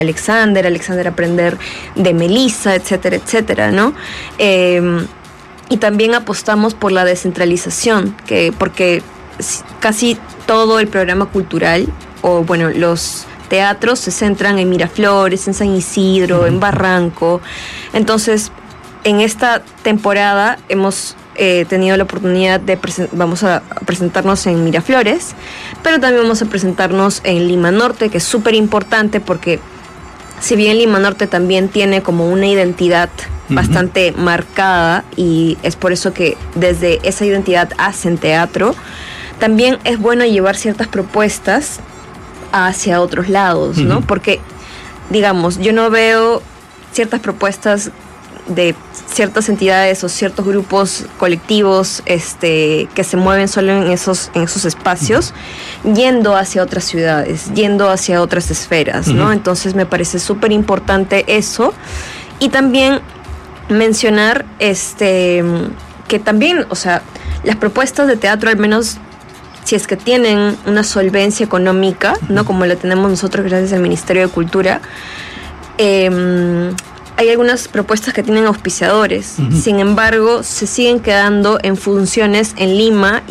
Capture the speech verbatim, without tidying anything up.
Alexander, Alexander aprender de Melissa, etcétera, etcétera, ¿no? Eh, y también apostamos por la descentralización, que porque casi todo el programa cultural, o bueno, los teatros se centran en Miraflores, en San Isidro, en Barranco. Entonces, en esta temporada hemos eh, tenido la oportunidad de presen- vamos a presentarnos en Miraflores, pero también vamos a presentarnos en Lima Norte, que es súper importante porque si bien Lima Norte también tiene como una identidad uh-huh. bastante marcada, y es por eso que desde esa identidad hacen teatro, también es bueno llevar ciertas propuestas hacia otros lados, ¿no? Uh-huh. Porque, digamos, yo no veo ciertas propuestas de ciertas entidades o ciertos grupos colectivos este, que se mueven solo en esos, en esos espacios, uh-huh. yendo hacia otras ciudades, yendo hacia otras esferas, ¿no? Uh-huh. Entonces me parece súper importante eso. Y también mencionar este, que también, o sea, las propuestas de teatro, al menos si es que tienen una solvencia económica, uh-huh. ¿no? Como la tenemos nosotros gracias al Ministerio de Cultura, eh, hay algunas propuestas que tienen auspiciadores. Uh-huh. Sin embargo, se siguen quedando en funciones en Lima